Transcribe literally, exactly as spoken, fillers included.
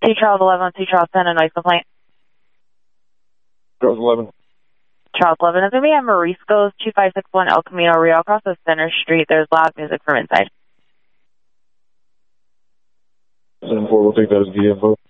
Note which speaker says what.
Speaker 1: Two Charles eleven, two Charles ten, a noise complaint.
Speaker 2: Charles eleven.
Speaker 1: Charles eleven is going to be at Morisco's, two five six one El Camino Real, across the center street. There's loud music from inside.
Speaker 2: ten four, we'll take that as the info.